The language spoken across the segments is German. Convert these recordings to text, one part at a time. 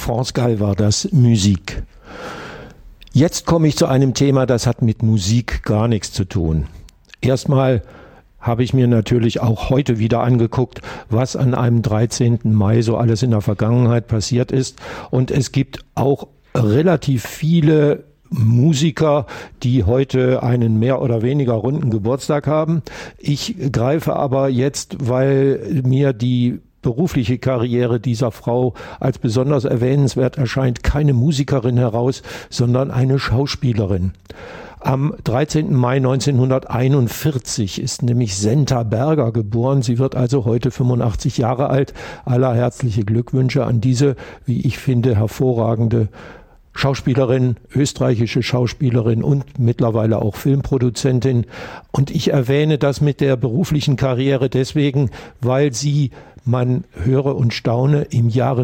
France Gall war das, Musik. Jetzt komme ich zu einem Thema, das hat mit Musik gar nichts zu tun. Erstmal habe ich mir natürlich auch heute wieder angeguckt, was an einem 13. Mai so alles in der Vergangenheit passiert ist. Und es gibt auch relativ viele Musiker, die heute einen mehr oder weniger runden Geburtstag haben. Ich greife aber jetzt, weil mir die berufliche Karriere dieser Frau als besonders erwähnenswert erscheint, keine Musikerin heraus, sondern eine Schauspielerin. Am 13. Mai 1941 ist nämlich Senta Berger geboren. Sie wird also heute 85 Jahre alt. Allerherzliche Glückwünsche an diese, wie ich finde, hervorragende Schauspielerin, österreichische Schauspielerin und mittlerweile auch Filmproduzentin. Und ich erwähne das mit der beruflichen Karriere deswegen, weil sie, man höre und staune, im Jahre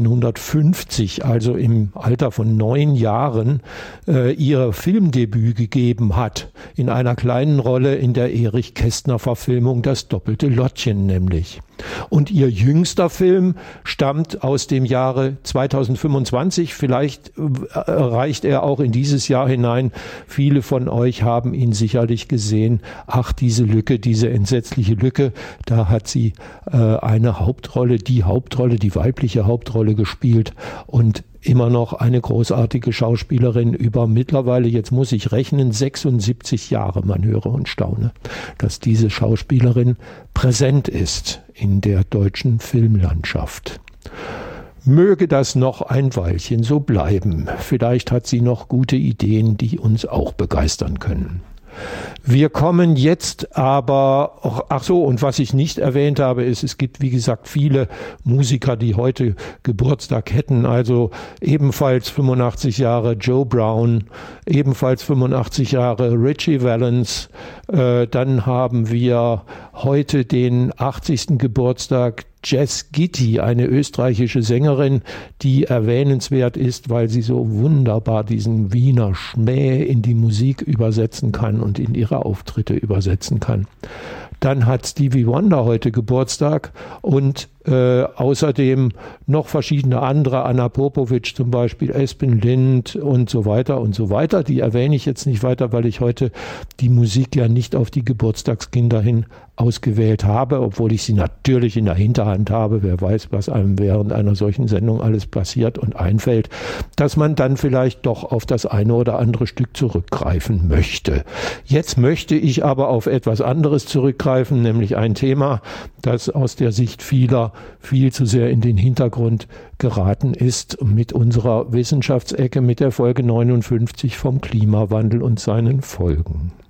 1950, also im Alter von 9 Jahren, ihr Filmdebüt gegeben hat. In einer kleinen Rolle in der Erich Kästner Verfilmung Das doppelte Lottchen nämlich. Und ihr jüngster Film stammt aus dem Jahre 2025. Vielleicht reicht er auch in dieses Jahr hinein. Viele von euch haben ihn sicherlich gesehen. Ach, diese Lücke, diese entsetzliche Lücke. Da hat sie eine Hauptrolle, die weibliche Hauptrolle gespielt und immer noch eine großartige Schauspielerin über mittlerweile, jetzt muss ich rechnen, 76 Jahre, man höre und staune, dass diese Schauspielerin präsent ist in der deutschen Filmlandschaft. Möge das noch ein Weilchen so bleiben. Vielleicht hat sie noch gute Ideen, die uns auch begeistern können. Wir kommen jetzt aber, ach so, und was ich nicht erwähnt habe, ist, es gibt, wie gesagt, viele Musiker, die heute Geburtstag hätten, also ebenfalls 85 Jahre Joe Brown, ebenfalls 85 Jahre Ritchie Valens, dann haben wir heute den 80. Geburtstag Jess Gitti, eine österreichische Sängerin, die erwähnenswert ist, weil sie so wunderbar diesen Wiener Schmäh in die Musik übersetzen kann und in ihre Auftritte übersetzen kann. Dann hat Stevie Wonder heute Geburtstag und außerdem noch verschiedene andere, Anna Popovic zum Beispiel, Espen Lind und so weiter und so weiter. Die erwähne ich jetzt nicht weiter, weil ich heute die Musik ja nicht auf die Geburtstagskinder hin ausgewählt habe, obwohl ich sie natürlich in der Hinterhand habe. Wer weiß, was einem während einer solchen Sendung alles passiert und einfällt, dass man dann vielleicht doch auf das eine oder andere Stück zurückgreifen möchte. Jetzt möchte ich aber auf etwas anderes zurückgreifen, nämlich ein Thema, das aus der Sicht vieler viel zu sehr in den Hintergrund geraten ist mit unserer Wissenschaftsecke, mit der Folge 59 vom Klimawandel und seinen Folgen.